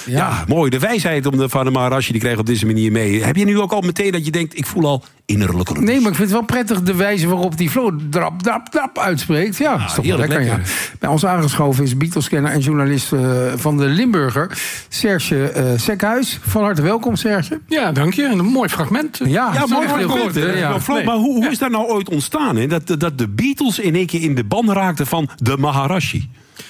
Ja, mooi. De wijsheid van de Maharishi, die krijg je op deze manier mee. Heb je nu ook al meteen dat je denkt, ik voel al innerlijke rust? Nee, maar ik vind het wel prettig de wijze waarop die Floor drap, drap, drap uitspreekt. Ja, dat is toch wel lekker. Ja. Bij ons aangeschoven is Beatles-kenner en journalist van de Limburger, Serge Sekhuis. Van harte welkom, Serge. Ja, dank je. En een mooi fragment. Ja, mooi fragment. Maar hoe is dat nou ooit ontstaan? Hè? Dat de Beatles in één keer in de ban raakten van de Maharishi?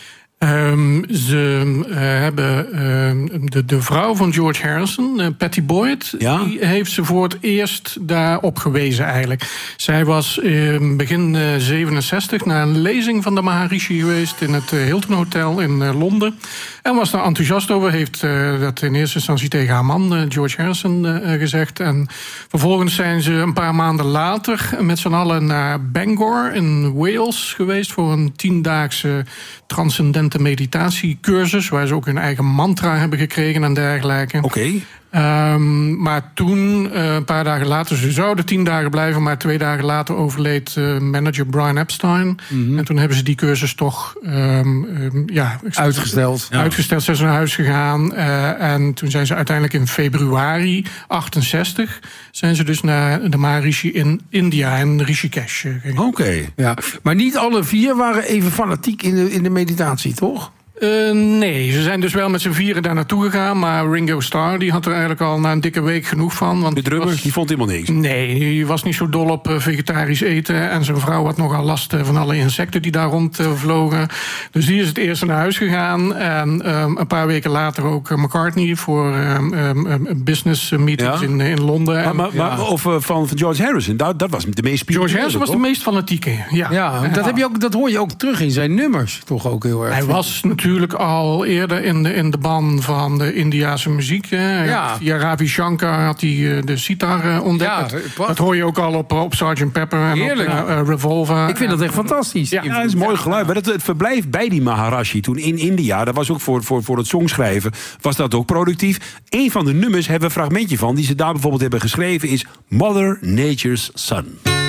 Ze hebben de vrouw van George Harrison, Pattie Boyd, die heeft ze voor het eerst daarop gewezen eigenlijk. Zij was begin 67 naar een lezing van de Maharishi geweest in het Hilton Hotel in Londen. En was daar enthousiast over, heeft dat in eerste instantie tegen haar man, George Harrison, gezegd. En vervolgens zijn ze een paar maanden later met z'n allen naar Bangor in Wales geweest voor een 10-daagse transcendente meditatiecursus, waar ze ook hun eigen mantra hebben gekregen en dergelijke. Oké. Maar toen, een paar dagen later, ze zouden 10 dagen blijven, maar 2 dagen later overleed manager Brian Epstein. Mm-hmm. En toen hebben ze die cursus toch uitgesteld. Uitgesteld, zijn ze naar huis gegaan. En toen zijn ze uiteindelijk in februari 68 zijn ze dus naar de Maharishi in India, in Rishikesh gegaan. Oké. Ja. Maar niet alle 4 waren even fanatiek in de meditatie, toch? Nee, ze zijn dus wel met z'n 4 daar naartoe gegaan. Maar Ringo Starr die had er eigenlijk al na een dikke week genoeg van. Want de drummer, die vond helemaal niks. Nee, die was niet zo dol op vegetarisch eten. En zijn vrouw had nogal last van alle insecten die daar rondvlogen. Dus die is het eerst naar huis gegaan. En een paar weken later ook McCartney voor business meetings in Londen. Van George Harrison, dat was de meest spirituele. George Harrison was de meest fanatieke, dat hoor je ook terug in zijn nummers. Toch ook heel erg. Hij was natuurlijk al eerder in de ban van de Indiase muziek. Via Ravi Shankar had hij de sitar ontdekt. Dat hoor je ook al op Sgt. Pepper en op Revolver. Ik vind dat echt fantastisch. Ja, dat is een mooi geluid. Maar het verblijf bij die Maharishi toen in India, dat was ook voor het songschrijven, was dat ook productief. Een van de nummers hebben we een fragmentje van, die ze daar bijvoorbeeld hebben geschreven, is Mother Nature's Son.